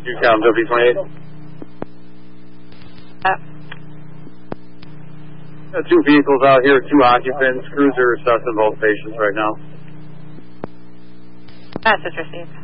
You count W28. Got 2 vehicles out here, 2 occupants. Cruiser assessing both patients right now. Message received.